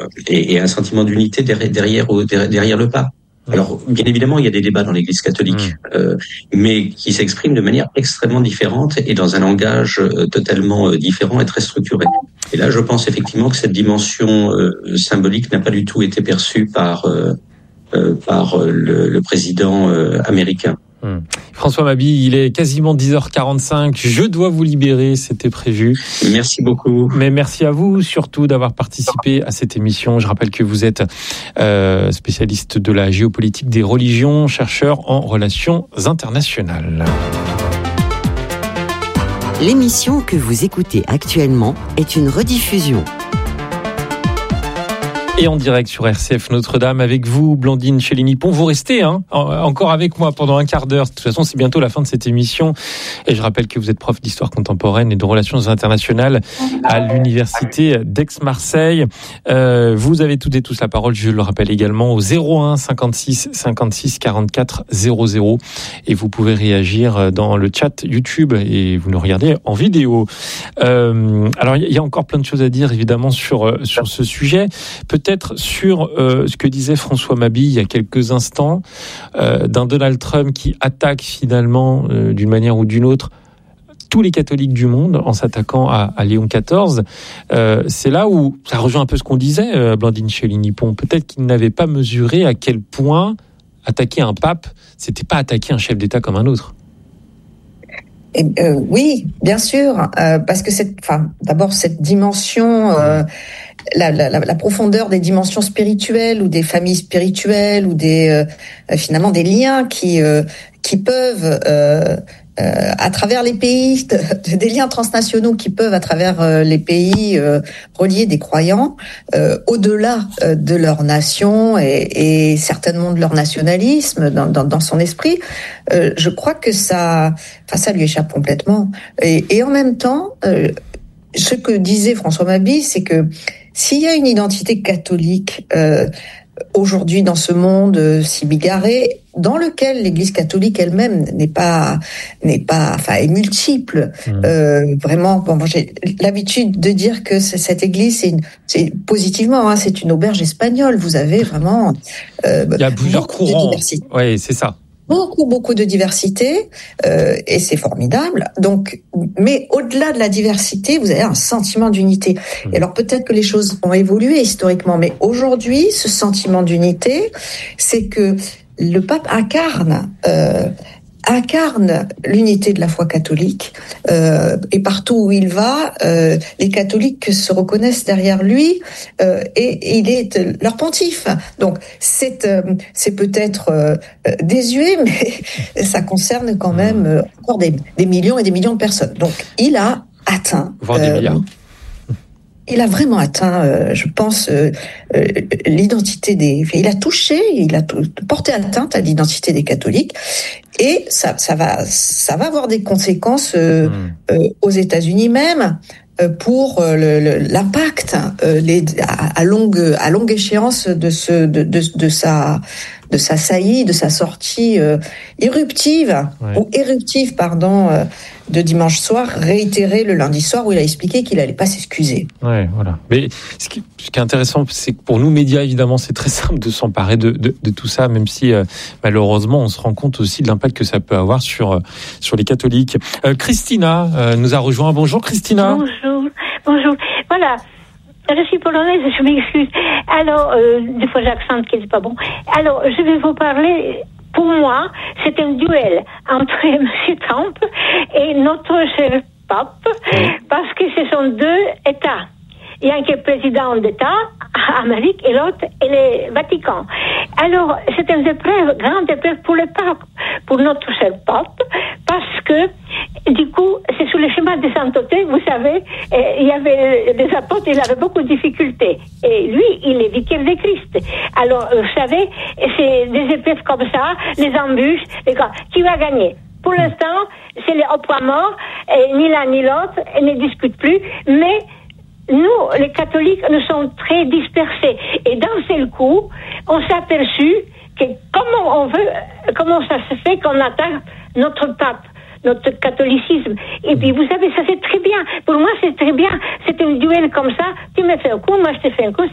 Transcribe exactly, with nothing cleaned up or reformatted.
et, et un sentiment d'unité derrière, derrière, derrière le pape. Alors, bien évidemment, il y a des débats dans l'Église catholique, mmh. euh, mais qui s'expriment de manière extrêmement différente et dans un langage euh, totalement euh, différent et très structuré. Et là, je pense effectivement que cette dimension euh, symbolique n'a pas du tout été perçue par euh, euh, par euh, le, le président euh, américain. Mmh. François Mabille, il est quasiment dix heures quarante-cinq. Je dois vous libérer, c'était prévu. Merci beaucoup. Mais merci à vous surtout d'avoir participé à cette émission. Je rappelle que vous êtes euh, spécialiste de la géopolitique des religions, chercheur en relations internationales. L'émission que vous écoutez actuellement est une rediffusion. Et en direct sur R C F Notre-Dame avec vous, Blandine Chéligny-Pont. Vous restez hein, encore avec moi pendant un quart d'heure. De toute façon, c'est bientôt la fin de cette émission. Et je rappelle que vous êtes prof d'histoire contemporaine et de relations internationales à l'université d'Aix-Marseille. Euh, vous avez toutes et tous la parole, je le rappelle également, au zéro un cinquante-six cinquante-six quarante-quatre zéro zéro. Et vous pouvez réagir dans le chat YouTube et vous nous regardez en vidéo. Euh, alors, il y a encore plein de choses à dire, évidemment, sur, sur ce sujet. Peut-être Peut-être sur euh, ce que disait François Mabille il y a quelques instants, euh, d'un Donald Trump qui attaque finalement, euh, d'une manière ou d'une autre, tous les catholiques du monde en s'attaquant à, à Léon quatorze. Euh, c'est là où ça rejoint un peu ce qu'on disait, euh, Blandine Chéligny-Pont. Peut-être qu'il n'avait pas mesuré à quel point attaquer un pape, c'était pas attaquer un chef d'État comme un autre. Et, euh, oui, bien sûr, euh, parce que cette, enfin, d'abord cette dimension, euh, la, la, la profondeur des dimensions spirituelles ou des familles spirituelles ou des euh, finalement des liens qui euh, qui peuvent euh, euh, à travers les pays, de, des liens transnationaux qui peuvent à travers euh, les pays euh, relier des croyants euh, au-delà euh, de leur nation et, et certainement de leur nationalisme dans, dans, dans son esprit. Euh, je crois que ça, enfin ça lui échappe complètement. Et, et en même temps, euh, ce que disait François Mabille, c'est que s'il y a une identité catholique euh, aujourd'hui dans ce monde euh, si bigarré, dans lequel l'Église catholique elle-même n'est pas, n'est pas, enfin, est multiple. Mmh. Euh, vraiment, bon, moi, j'ai l'habitude de dire que c'est, cette Église, c'est, une, c'est positivement, hein, c'est une auberge espagnole. Vous avez vraiment, euh, il y a plusieurs courants. Oui, c'est ça. Beaucoup, beaucoup de diversité, euh, et c'est formidable. Donc, mais au-delà de la diversité, vous avez un sentiment d'unité. Et alors peut-être que les choses ont évolué historiquement, mais aujourd'hui, ce sentiment d'unité, c'est que le pape incarne, euh, incarne l'unité de la foi catholique, euh, et partout où il va, euh, les catholiques se reconnaissent derrière lui, euh, et, et il est leur pontife. Donc c'est euh, c'est peut-être euh, désuet, mais ça concerne quand même euh, encore des, des millions et des millions de personnes. Donc il a atteint. Voire des euh, milliards. Il a vraiment atteint, euh, je pense, euh, euh, l'identité des... Il a touché, il a t- porté atteinte à l'identité des catholiques, et ça, ça va, ça va avoir des conséquences euh, mmh. euh, aux États-Unis même euh, pour euh, le, le, l'impact euh, les, à, à longue, à longue échéance de ce, de, de, de sa, de sa saillie, de sa sortie euh, irruptive ouais. ou éruptive, pardon. Euh, de dimanche soir, réitéré le lundi soir où il a expliqué qu'il n'allait pas s'excuser. Ouais, voilà. Mais ce qui, ce qui est intéressant, c'est que pour nous, médias, évidemment, c'est très simple de s'emparer de, de, de tout ça, même si, euh, malheureusement, on se rend compte aussi de l'impact que ça peut avoir sur, euh, sur les catholiques. Euh, Christina euh, nous a rejoint. Bonjour, Christina. Bonjour. Bonjour. Voilà. Je suis polonaise, je m'excuse. Alors, euh, des fois j'accente qui n'est pas bon. Alors, je vais vous parler... Pour moi, c'est un duel entre M. Trump et notre cher pape, parce que ce sont deux États. Il y a un qui est président d'État, Amérique, et l'autre est le Vatican. Alors, c'est une épreuve, grande épreuve pour le pape, pour notre cher pape, parce que, du coup, c'est sur le chemin de sainteté, vous savez, il y avait des apôtres, il avait beaucoup de difficultés. Et lui, il est vicaire de Christ. Alors, vous savez, c'est des épreuves comme ça, les embûches, les gars, qui va gagner? Pour l'instant, c'est les au point mort, et ni l'un ni l'autre, et ne discutent plus, mais nous, les catholiques, nous sommes très dispersés. Et d'un seul coup, on s'est aperçu que comment on veut, comment ça se fait qu'on attaque notre pape, notre catholicisme. Et puis, vous savez, ça c'est très bien. Pour moi, c'est très bien. C'est un duel comme ça. Tu me fais un coup, moi je te fais un coup.